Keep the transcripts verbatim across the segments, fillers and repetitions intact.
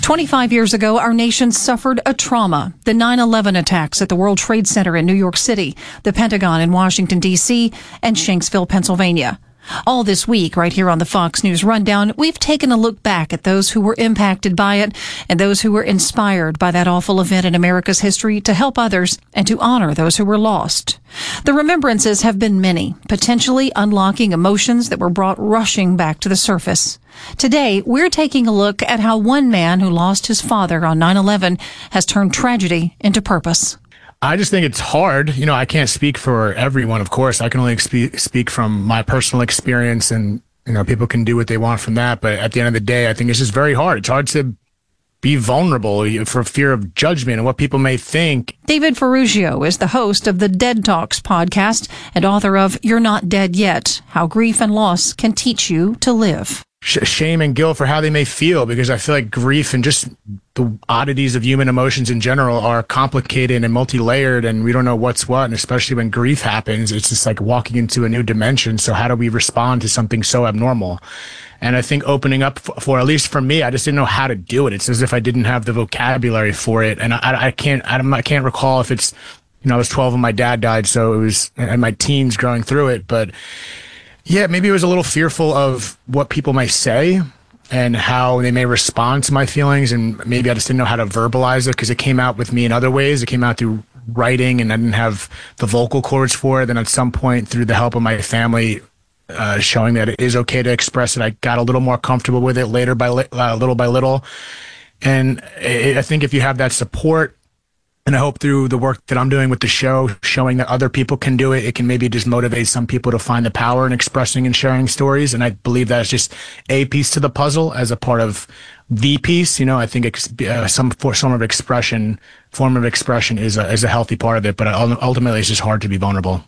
twenty-five years ago, our nation suffered a trauma. The nine eleven attacks at the World Trade Center in New York City, the Pentagon in Washington, D C, and Shanksville, Pennsylvania. All this week, right here on the Fox News Rundown, we've taken a look back at those who were impacted by it and those who were inspired by that awful event in America's history to help others and to honor those who were lost. The remembrances have been many, potentially unlocking emotions that were brought rushing back to the surface. Today, we're taking a look at how one man who lost his father on nine eleven has turned tragedy into purpose. I just think it's hard. You know, I can't speak for everyone, of course. I can only speak, speak from my personal experience, and, you know, people can do what they want from that. But at the end of the day, I think it's just very hard. It's hard to be vulnerable for fear of judgment and what people may think. David Ferrugio is the host of the Dead Talks podcast and author of You're Not Dead Yet, How Grief and Loss Can Teach You to Live. Shame and guilt for how they may feel, because I feel like grief and just the oddities of human emotions in general are complicated and multi-layered, and we don't know what's what. And especially when grief happens, it's just like walking into a new dimension. So how do we respond to something so abnormal? And I think opening up for, for at least for me, I just didn't know how to do it. It's as if I didn't have the vocabulary for it. And I, I can't, I, I can't recall if it's, you know, I was twelve when my dad died, so it was in my teens growing through it. But yeah, maybe it was a little fearful of what people may say and how they may respond to my feelings. And maybe I just didn't know how to verbalize it, because it came out with me in other ways. It came out through writing, and I didn't have the vocal cords for it. Then at some point, through the help of my family, uh, showing that it is okay to express it, I got a little more comfortable with it later by li- uh, little by little. And it, I think if you have that support, and I hope through the work that I'm doing with the show, showing that other people can do it, it can maybe just motivate some people to find the power in expressing and sharing stories. And I believe that's just a piece to the puzzle as a part of the piece. You know, I think ex- uh, some form of expression, form of expression is a, is a healthy part of it. But ultimately, it's just hard to be vulnerable.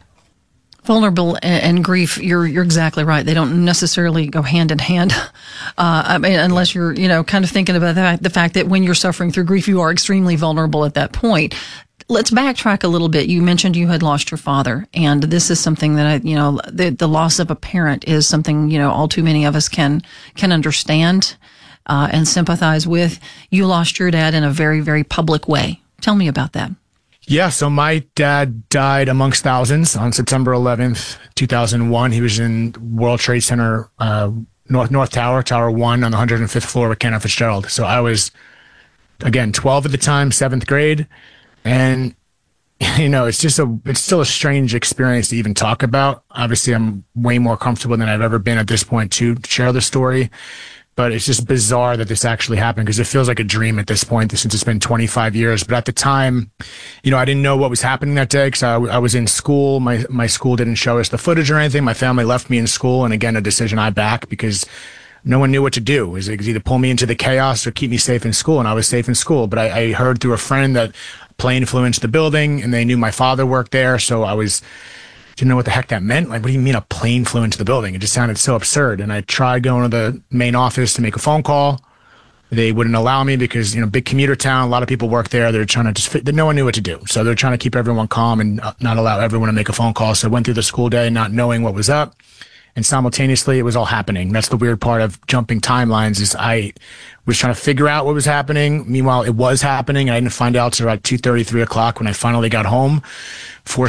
Vulnerable and grief, you're you're exactly right. They don't necessarily go hand in hand. Uh, I mean, unless you're, you know, kind of thinking about the fact, the fact that when you're suffering through grief, you are extremely vulnerable at that point. Let's backtrack a little bit. You mentioned you had lost your father, and this is something that I, you know, the, the loss of a parent is something, you know, all too many of us can can understand uh, and sympathize with. You lost your dad in a very, very public way. Tell me about that. Yeah, so my dad died amongst thousands on September eleventh, two thousand one. He was in World Trade Center, uh, North North Tower, Tower one on the one hundred fifth floor with Kenneth Fitzgerald. So I was, again, twelve at the time, seventh grade. And, you know, it's just a, it's still a strange experience to even talk about. Obviously, I'm way more comfortable than I've ever been at this point to share the story. But it's just bizarre that this actually happened, because it feels like a dream at this point since it's been twenty-five years. But at the time, you know, I didn't know what was happening that day, because I, I was in school. My my school didn't show us the footage or anything. My family left me in school. And again, a decision I back, because no one knew what to do. It was either pull me into the chaos or keep me safe in school. And I was safe in school. But I, I heard through a friend that a plane flew into the building, and they knew my father worked there. So I was... didn't know what the heck that meant. Like, what do you mean a plane flew into the building? It just sounded so absurd. And I tried going to the main office to make a phone call. They wouldn't allow me because, you know, big commuter town, a lot of people work there. They're trying to just fit, no one knew what to do. So they're trying to keep everyone calm and not allow everyone to make a phone call. So I went through the school day not knowing what was up. And simultaneously, it was all happening. That's the weird part of jumping timelines, is I was trying to figure out what was happening. Meanwhile, it was happening. And I didn't find out until about two thirty, three o'clock when I finally got home. Four,